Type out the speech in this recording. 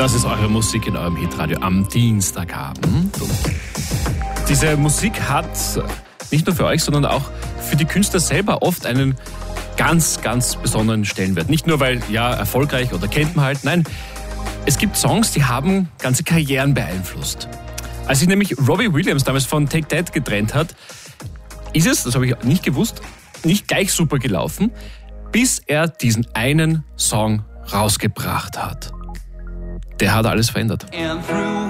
Das ist eure Musik in eurem Hitradio am Dienstagabend. Und diese Musik hat nicht nur für euch, sondern auch für die Künstler selber oft einen ganz, ganz besonderen Stellenwert. Nicht nur, weil, ja, erfolgreich oder kennt man halt, nein, es gibt Songs, die haben ganze Karrieren beeinflusst. Als sich nämlich Robbie Williams damals von Take That getrennt hat, ist es, das habe ich nicht gewusst, nicht gleich super gelaufen, bis er diesen einen Song rausgebracht hat. Der hat alles verändert. And through